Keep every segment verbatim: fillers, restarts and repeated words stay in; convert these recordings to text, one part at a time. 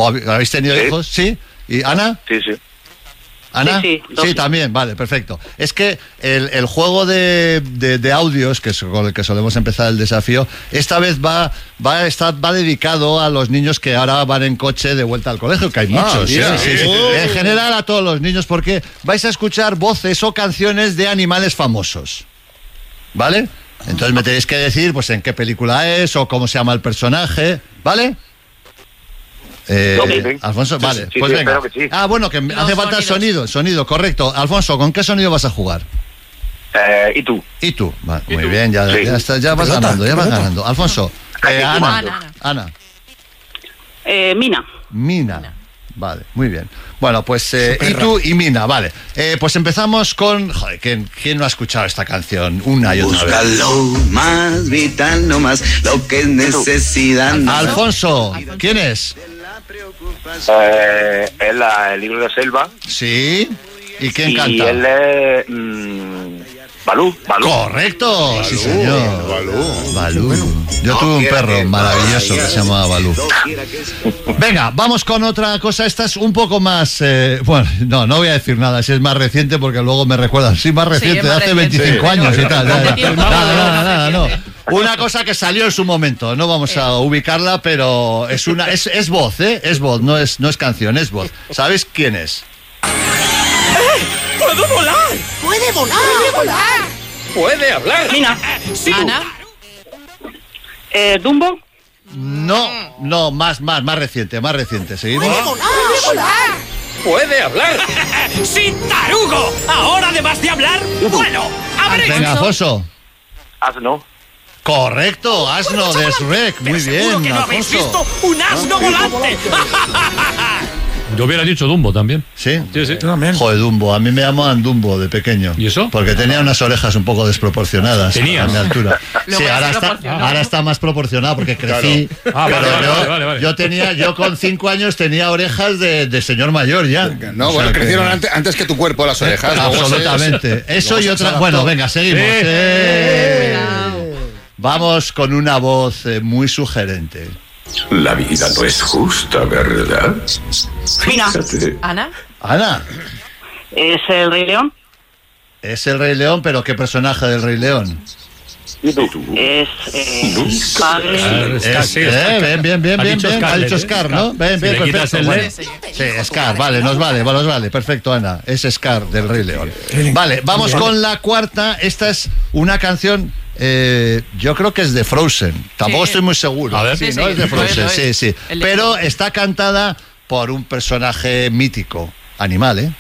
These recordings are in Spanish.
¿O habéis tenido sí. hijos? ¿Sí? ¿Y Ana? Sí, sí. ¿Ana? Sí, sí, sí, también, vale, perfecto. Es que el, el juego de, de, de audios, que es con el que solemos empezar el desafío, esta vez va va a estar, va dedicado a los niños que ahora van en coche de vuelta al colegio, que hay muchos. Ah, mira, sí, sí, sí. oh. En general a todos los niños, porque vais a escuchar voces o canciones de animales famosos. ¿Vale? Entonces me tenéis que decir pues en qué película es o cómo se llama el personaje, ¿vale? Eh, Okay. Alfonso, Sí, vale, sí, pues sí, venga. espero que sí. Ah, bueno, que Los hace falta sonidos. sonido, sonido, correcto. Alfonso, ¿con qué sonido vas a jugar? Eh, ¿Y tú? ¿Y tú? Va, ¿Y muy tú? bien, ya, Sí. ya, está, ya vas Pelota, ganando, ya vas pelota. ganando. Alfonso, Aquí eh, Ana, jugando. Ana, Ana, Eh, Mina. Mina. Vale, muy bien. Bueno, pues eh, y tú y Mina, vale. Eh, pues empezamos con... Joder, ¿quién, ¿quién no ha escuchado esta canción una y otra vez? Búscalo más vital, no más lo que es necesidad. no más. Alfonso, ¿quién es? Eh, es la, el libro de Selva. Sí. ¿Y quién y canta? él es... Mmm, Balú, Balú. Correcto, sí señor. Balú. Balú. Yo tuve un perro maravilloso que se llamaba Balú. Venga, vamos con otra cosa. Esta es un poco más... Eh, bueno, no, no voy a decir nada. Si es más reciente, porque luego me recuerdan. Sí, más reciente, es de más hace reciente. veinticinco Sí. años y tal. Hace Nada, tiempo. nada, nada, nada, no. Reciente. Una cosa que salió en su momento. No vamos a ubicarla, pero es una es, es voz, ¿eh? Es voz, no es, no es canción, es voz. ¿Sabes quién es? ¡Puedo volar! ¡Puede volar! ¡Puede volar! ¡Puede hablar! Mina. Sí. Ana. Eh, Dumbo. No, no, más, más, más reciente, más reciente. ¿Seguimos? ¡Puede volar! ¡Puede volar! ¡Puede hablar! ¡Sin tarugo! ¿Ahora además de hablar? ¡Bueno! ¡Habré Venga, Alfonso. Asno. Correcto, asno de Shrek. Muy Seguro bien, que no habéis Alfonso. visto un asno volante. Yo hubiera dicho Dumbo también. ¿Sí? Sí, sí. Yo también. Joder, Dumbo. A mí me llamaban Dumbo de pequeño. ¿Y eso? Porque tenía unas orejas un poco desproporcionadas. ¿Tenías? A mi altura. Lo Sí, voy a ahora está, proporcionar. ahora está más proporcionado porque crecí. Ah, vale, pero vale, yo, vale, vale, vale. yo tenía, yo con cinco años tenía orejas de, de señor mayor ya. No, O sea bueno, que- crecieron antes, antes que tu cuerpo las orejas. luego se- Absolutamente. Eso luego y se otra. adaptó. Bueno, venga, seguimos. Sí. Eh. Cuidado. Vamos con una voz eh, muy sugerente. La vida no es justa, ¿verdad? Mina. Fíjate. Ana. Ana, Es el Rey León. es el Rey León, pero ¿qué personaje del Rey León? ¿Y tú? Es eh, padre. Es, Scar, sí, eh, Scar. bien, bien, bien, Ha bien, dicho bien. Scar, Ha dicho ¿eh? Scar, ¿no? Scar. Bien, Si bien, le quitas perfecto. el Bueno. D. Sí, sí. Sí, Scar, vale, nos vale, nos vale, perfecto, Ana. Es Scar del Rey León. Vale, vamos con la cuarta. Esta es una canción, eh, yo creo que es de Frozen. Tampoco Sí. estoy muy seguro. A ver. Sí, Sí, ¿no? sí, Es de lo es, Frozen, lo sí, es. sí. El de Pero Frozen. está cantada por un personaje mítico, animal, ¿eh?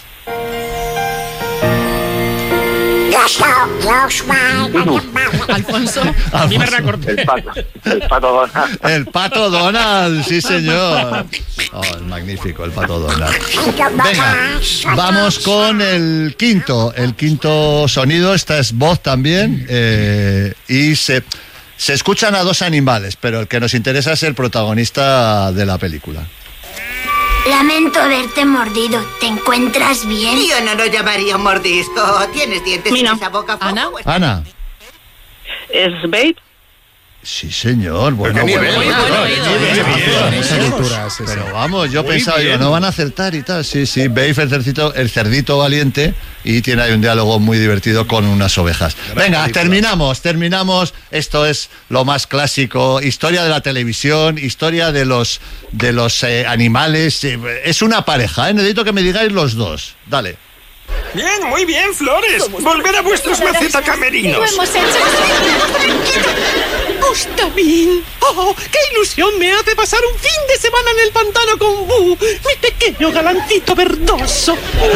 Alfonso. A mí me recordó. El pato. El pato Donald. El Pato Donald, sí señor. Oh, es magnífico, el Pato Donald. Venga, vamos con el quinto, el quinto sonido. Esta es voz también eh, y se, se escuchan a dos animales, pero el que nos interesa es el protagonista de la película. Lamento haberte mordido. ¿Te encuentras bien? Yo no lo llamaría un mordisco. Tienes dientes Mina. en esa boca. Ana. Ana. Es Babe. Sí, señor. Bueno, qué nivel, bueno, Muy bueno, buen bueno, oído. bien, Bien, bien. bien, esa cultura es esa. Pero vamos, yo Muy pensaba, digo, bien. no van a acertar y tal. Sí, sí, Babe, el cerdito, el cerdito valiente, y tiene ahí un diálogo muy divertido con unas ovejas. Venga, terminamos, terminamos. Esto es lo más clásico, historia de la televisión, historia de los de los eh, animales. Eh, Es una pareja, ¿eh? Necesito que me digáis los dos. Dale. Bien, muy bien, Flores. Volver a vuestros macetacamerinos. Lo hemos hecho. Gustavín. ¡Oh, qué ilusión me hace pasar un fin de semana en el pantano con Bu, mi pequeño galancito verdoso!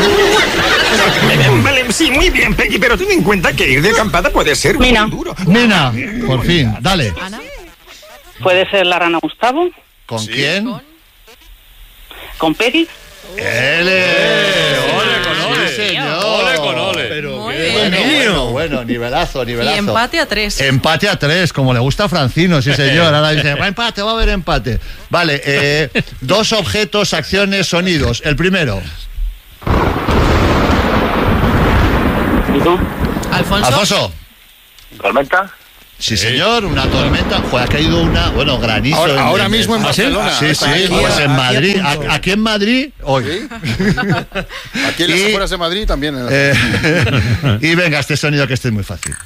Vale, sí, muy bien, Peggy, pero ten en cuenta que ir de acampada puede ser muy Mina. duro. Nena, por fin, dale. Ana. Puede ser la rana Gustavo. ¿Con quién? Con. Con Peggy. ¡Ele! Ole con ole. Sí, señor. Ole con ole. Pero Muy qué bien, bueno, ¿eh? bueno, bueno, nivelazo, Y nivelazo. empate a tres. Empate a tres, como le gusta a Francino, sí señor. Ahora dice, va empate, va a haber empate. Vale, eh, dos objetos, acciones, sonidos. El primero, ¿Y tú? Alfonso. Alfonso. ¿Tormenta? Sí, señor, una tormenta. Joder, ha caído una, bueno, granizo. Ahora, en, ahora en, mismo en ¿Ah, Barcelona. Sí, sí, Aquí, pues en aquí Madrid. a punto. Aquí en Madrid, hoy. ¿Sí? Aquí en las Y- afueras de Madrid también. En Eh, y venga, este sonido que este es muy fácil.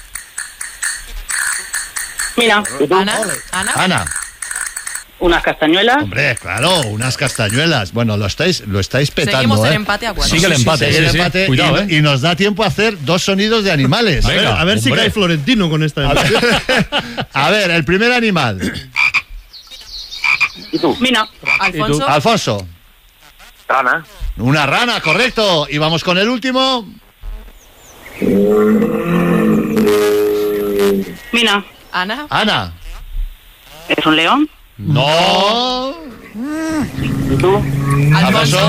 Mira, Ana, Ana. Ana, unas castañuelas. hombre, claro, unas castañuelas. Bueno, lo estáis, lo estáis petando, Seguimos en ¿eh? empate a cuatro. Sigue el empate, Sigue el sí, sí. empate Cuidado, y, ¿eh? y nos da tiempo a hacer dos sonidos de animales. A ver, Venga, a ver si hombre. cae Florentino con esta. A ver, a ver, el primer animal. ¿Y tú? Mira, Alfonso. Alfonso. Rana. Una rana, correcto. Y vamos con el último. mira, Ana. Ana. es un león. No. ¿Y tú? Alfonso.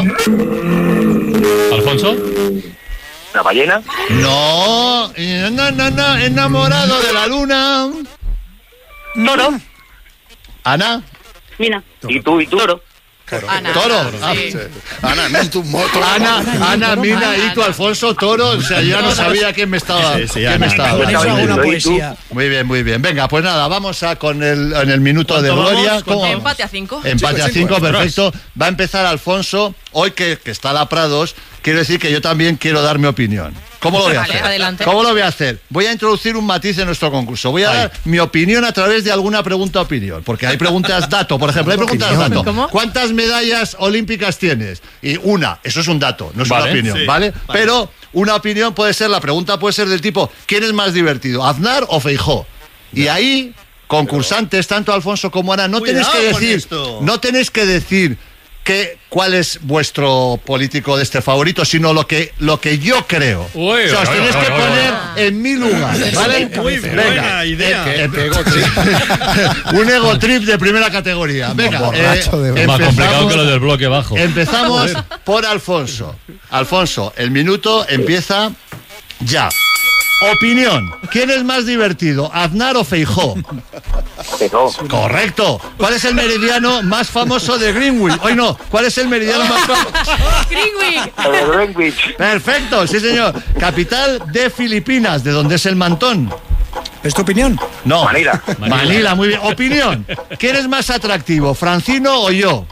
¿Alfonso? ¿Una ballena? No. No, no, no. Enamorado de la luna. Toro. Ana. Mira, ¿Y tú? ¿Y tú? toro. Ana. Toro. Sí. Ah, Ana, no en tu moto. Ana, Ana, Mina, Ana, y tú, Ana. Alfonso, Toro. O sea, yo ya no sabía quién me estaba, Sí, sí, quién Ana, me estaba Ana. Con hablando. eso hago una poesía. Muy bien, muy bien. Venga, pues nada, vamos a con el, en el minuto de ¿Cuánto gloria. vamos? ¿Cómo vamos? Empate a cinco. Empate a cinco, perfecto. Va a empezar Alfonso. Hoy que, que está la Prados, quiero decir que yo también quiero dar mi opinión. ¿Cómo lo voy a Vale, hacer? adelante. ¿Cómo lo voy a hacer? Voy a introducir un matiz en nuestro concurso. Voy a dar mi opinión a través de alguna pregunta opinión. Porque hay preguntas dato, por ejemplo, hay preguntas dato. ¿Cómo? ¿Cuántas medallas olímpicas tienes? Y una, eso es un dato, no es Vale, una opinión, sí, ¿vale? vale. Pero una opinión puede ser, la pregunta puede ser del tipo, ¿quién es más divertido, Aznar o Feijó? Y ahí, concursantes, tanto Alfonso como Ana, no tenéis Cuidado que con decir, esto. no tenéis que decir que, cuál es vuestro político de este favorito, sino lo que, lo que yo creo. Uy, o sea, os uy, tenéis uy, que uy, poner uy. en mi lugar, ¿vale? Muy buena idea. eh, eh, un ego trip de primera categoría. Venga, borracho de eh, Más complicado empezamos- que lo del bloque bajo. Empezamos por Alfonso. Alfonso, el minuto empieza ya. Opinión. ¿Quién es más divertido, Aznar o Feijó? Pero, Correcto. ¿Cuál es el meridiano más famoso de Greenwich? Hoy no. ¿Cuál es el meridiano más famoso? Greenwich. el Greenwich. Perfecto, sí señor. Capital de Filipinas, ¿de dónde es el mantón? ¿Es tu opinión? No. Manila. Manila, muy bien. Opinión. ¿Quién es más atractivo, Francino o yo?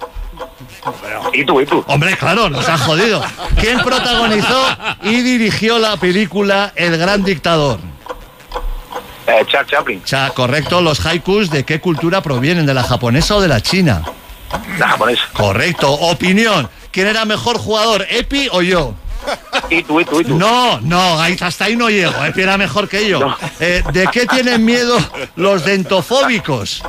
¿Y tú? ¿Y tú? Hombre, claro, nos han jodido. ¿Quién protagonizó y dirigió la película El Gran Dictador? Eh, Charles Chaplin. Cha, correcto. ¿Los haikus de qué cultura provienen? ¿De la japonesa o de la china? La japonesa. Correcto. Opinión. ¿Quién era mejor jugador, Epi o yo? ¿Y tú? ¿Y tú? ¿Y tú? No, no, ahí- hasta ahí no llego. Epi era mejor que yo. No. Eh, ¿De qué tienen miedo los dentofóbicos?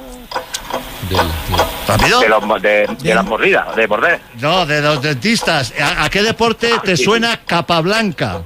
¿Rápido? De, los, de, de las mordidas, de morder. No, de los dentistas. ¿A, a qué deporte te suena Capablanca?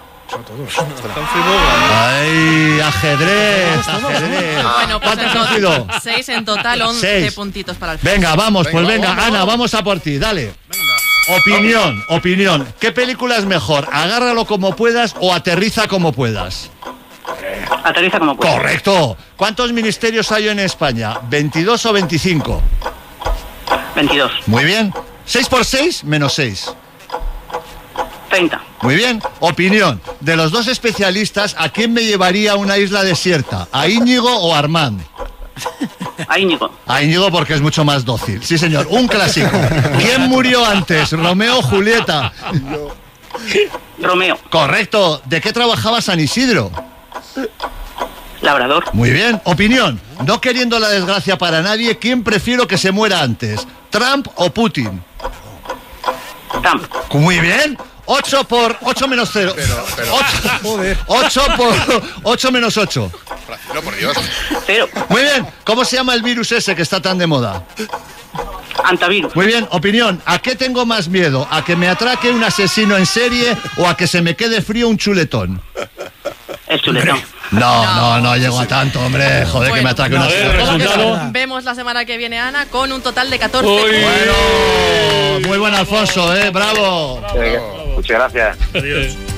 Ay, ajedrez, ajedrez. Bueno, pues ¿Cuántos en han sido? total, seis en total, once Seis. puntitos para Alfonso. Venga, vamos, pues Venga, venga, vamos, Ana, vamos. vamos a por ti, dale. Opinión, opinión. ¿Qué película es mejor? ¿Agárralo como puedas o aterriza como puedas? Aterriza como puede. Correcto. ¿Cuántos ministerios hay en España? ¿veintidós o veinticinco? veintidós. Muy bien. ¿seis por seis? Menos seis. treinta. Muy bien. Opinión. De los dos especialistas, ¿a quién me llevaría a una isla desierta? ¿A Íñigo o a Armand? A Íñigo. A Íñigo porque es mucho más dócil. Sí, señor. Un clásico. ¿Quién murió antes? ¿Romeo o Julieta? Romeo. Correcto. ¿De qué trabajaba San Isidro? Labrador. Muy bien. Opinión. No queriendo la desgracia para nadie, ¿quién prefiero que se muera antes? ¿Trump o Putin? Trump. Muy bien. ocho por ocho menos cero. Pero, pero, ocho por ocho menos ocho. no, por Dios. Cero. Muy bien. ¿Cómo se llama el virus ese que está tan de moda? Antavirus. Muy bien. Opinión. ¿A qué tengo más miedo? ¿A que me atraque un asesino en serie o a que se me quede frío un chuletón? El chuletón. No, no, no llego a tanto, hombre. Joder, que me Bueno, atraque un a ver, asesino. Como que resultado. vemos la semana que viene, Ana, con un total de catorce. Uy. puntos. Bueno, muy buen Alfonso, ¿eh? Bravo. Muchas gracias. Adiós.